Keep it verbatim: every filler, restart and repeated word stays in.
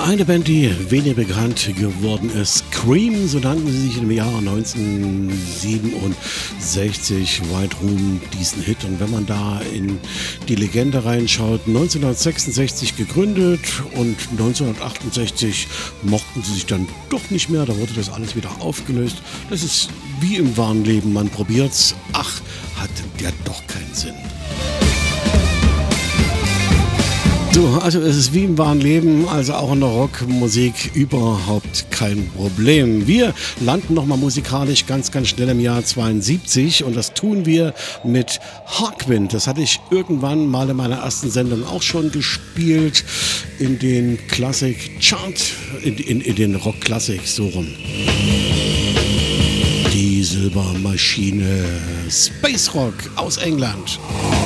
Eine Band, die weniger bekannt geworden ist, Cream, so nannten sie sich im Jahr neunzehnhundertsiebenundsechzig, weit ruhen diesen Hit. Und wenn man da in die Legende reinschaut, neunzehnhundertsechsundsechzig gegründet und neunzehnhundertachtundsechzig mochten sie sich dann doch nicht mehr, da wurde das alles wieder aufgelöst. Das ist wie im wahren Leben, man probiert's, ach, hat der doch keinen Sinn. So, also es ist wie im wahren Leben, also auch in der Rockmusik überhaupt kein Problem. Wir landen nochmal musikalisch ganz, ganz schnell im Jahr zweiundsiebzig und das tun wir mit Hawkwind. Das hatte ich irgendwann mal in meiner ersten Sendung auch schon gespielt, in den Classic Chart, in, in, in den Rock Classic, so rum. Die Silbermaschine, Space Rock aus England.